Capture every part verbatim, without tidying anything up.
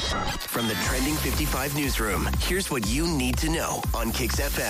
From the Trending fifty-five newsroom, here's what you need to know on Kix F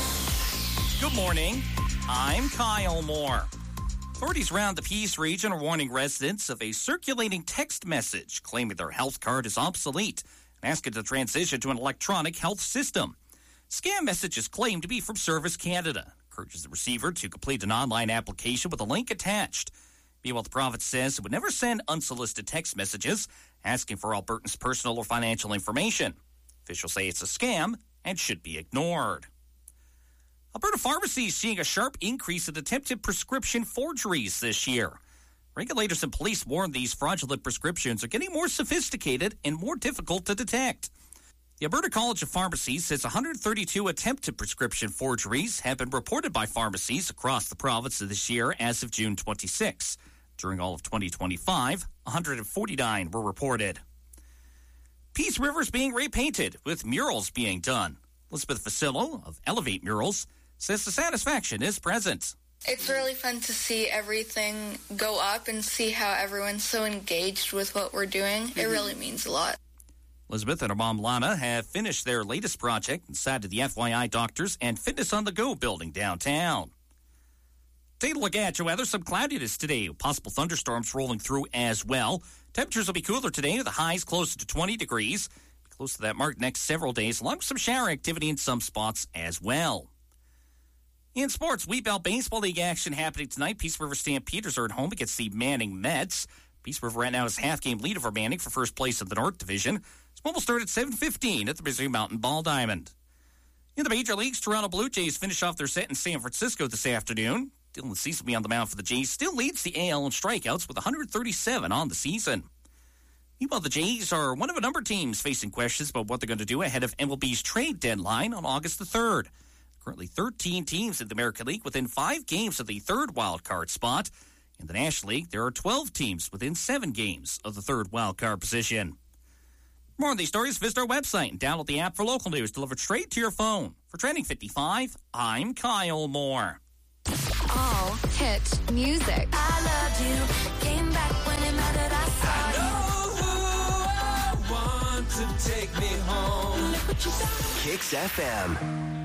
M. Good morning. I'm Kyle Moore. Authorities around the Peace region are warning residents of a circulating text message claiming their health card is obsolete and asking to transition to an electronic health system. Scam messages claim to be from Service Canada. Encourages the receiver to complete an online application with a link attached. Meanwhile, the province says it would never send unsolicited text messages asking for Albertans' personal or financial information. Officials say it's a scam and should be ignored. Alberta Pharmacy is seeing a sharp increase in attempted prescription forgeries this year. Regulators and police warn these fraudulent prescriptions are getting more sophisticated and more difficult to detect. The Alberta College of Pharmacy says one hundred thirty-two attempted prescription forgeries have been reported by pharmacies across the province this year as of June twenty-sixth. During all of twenty twenty-five, one hundred forty-nine were reported. Peace River is being repainted, with murals being done. Elizabeth Vasillo of Elevate Murals says the satisfaction is present. It's really fun to see everything go up and see how everyone's so engaged with what we're doing. Mm-hmm. It really means a lot. Elizabeth and her mom Lana have finished their latest project inside of the F Y I Doctors and Fitness on the Go building downtown. Take a look at your weather. Some cloudiness today. Possible thunderstorms rolling through as well. Temperatures will be cooler today with the highs closer to twenty degrees. Close to that mark next several days, along with some shower activity in some spots as well. In sports, Wheat Belt Baseball League action happening tonight. Peace River Stampeders are at home against the Manning Mets. Peace River right now has a half-game lead over Manning for first place in the North Division. This one will start at seven fifteen at the Misery Mountain Ball Diamond. In the Major Leagues, Toronto Blue Jays finish off their set in San Francisco this afternoon. Dylan Cease will be on the mound for the Jays. Still leads the A L in strikeouts with one hundred thirty-seven on the season. Meanwhile, the Jays are one of a number of teams facing questions about what they're going to do ahead of M L B's trade deadline on August the third. Currently thirteen teams in the American League within five games of the third wild card spot. In the National League, there are twelve teams within seven games of the third wild card position. For more on these stories, visit our website and download the app for local news delivered straight to your phone. For Trending fifty-five, I'm Kyle Moore. All hit music. I loved you. Came back when it mattered. I saw I know who I want to take me home. you. Look what you done. Kix F M.